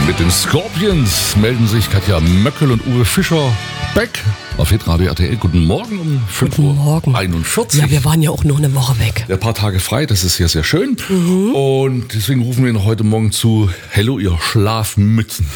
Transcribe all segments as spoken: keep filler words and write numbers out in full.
Mit den Scorpions melden sich Katja Möckel und Uwe Fischer back auf Hitradio R T L. Guten Morgen um fünf Uhr einundvierzig. Ja, wir waren ja auch noch eine Woche weg. Ein paar Tage frei, das ist ja sehr schön. Mhm. Und deswegen rufen wir noch heute Morgen zu: Hello, ihr Schlafmützen.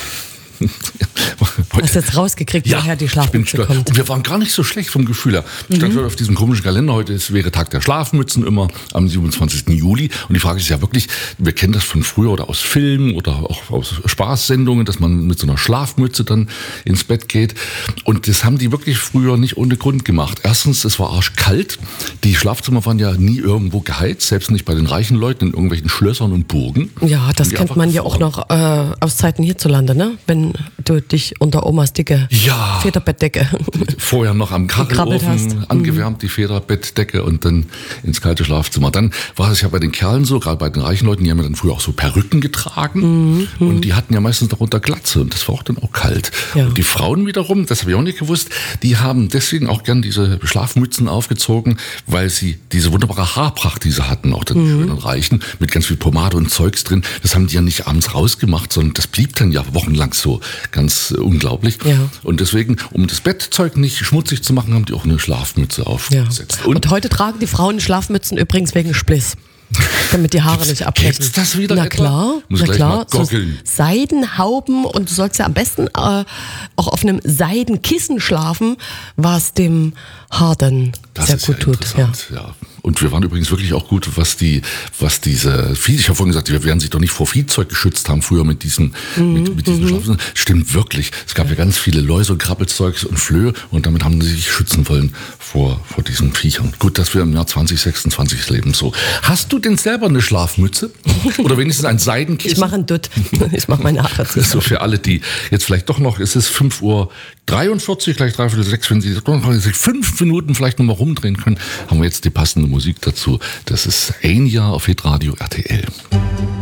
Hast du jetzt rausgekriegt, ja, woher die Schlafmütze kommt? Und wir waren gar nicht so schlecht vom Gefühl her. Mhm. Stand schon auf diesem komischen Kalender, heute ist, wäre Tag der Schlafmützen immer am siebenundzwanzigsten Juli. Und die Frage ist ja wirklich, wir kennen das von früher oder aus Filmen oder auch aus Spaßsendungen, dass man mit so einer Schlafmütze dann ins Bett geht. Und das haben die wirklich früher nicht ohne Grund gemacht. Erstens, es war arschkalt. Die Schlafzimmer waren ja nie irgendwo geheizt, selbst nicht bei den reichen Leuten in irgendwelchen Schlössern und Burgen. Ja, das kennt man ja auch noch äh, aus Zeiten hierzulande, ne? Wenn du dich unter Omas dicke ja. Federbettdecke vorher noch am Kachelofen angewärmt, mhm. die Federbettdecke und dann ins kalte Schlafzimmer. Dann war es ja bei den Kerlen so, gerade bei den reichen Leuten, die haben ja dann früher auch so Perücken getragen mhm. und die hatten ja meistens darunter Glatze und das war auch dann auch kalt. Ja. Und die Frauen wiederum, das habe ich auch nicht gewusst, die haben deswegen auch gern diese Schlafmützen aufgezogen, weil sie diese wunderbare Haarpracht, die sie hatten, auch den mhm. schönen Reichen, mit ganz viel Pomade und Zeugs drin, das haben die ja nicht abends rausgemacht, sondern das blieb dann ja wochenlang so. Ganz unglaublich. Ja. Und deswegen, um das Bettzeug nicht schmutzig zu machen, haben die auch eine Schlafmütze aufgesetzt. Ja. Und, und heute tragen die Frauen Schlafmützen übrigens wegen Spliss. Damit die Haare gibt's, nicht abbrechen. Gibt's das wieder? Na etwa? klar, Muss na gleich klar. mal goggeln. So Seidenhauben, und du sollst ja am besten äh, auch auf einem Seidenkissen schlafen, was dem Haar dann das sehr ist gut ja tut. Ja. ja. Und wir waren übrigens wirklich auch gut, was die, was diese Vieh, ich habe vorhin gesagt, wir werden sich doch nicht vor Viehzeug geschützt haben früher mit diesen, mhm, mit, mit diesen mhm. Schlafen. Stimmt wirklich. Es gab ja ganz viele Läuse und Krabbelzeugs und Flöhe und damit haben sie sich schützen wollen vor, vor diesen Viechern. Gut, dass wir im Jahr zwanzig sechsundzwanzig leben so. Hast du denn selber eine Schlafmütze? Oder wenigstens ein Seidenkissen? Ich mache einen Dutt. Ich mache meine Haare zusammen. So für alle, die jetzt vielleicht doch noch, es ist fünf Uhr dreiundvierzig, gleich dreiviertel sechs, wenn Sie fünf Minuten vielleicht noch mal rumdrehen können, haben wir jetzt die passende Musik dazu. Das ist Enya auf Hitradio R T L.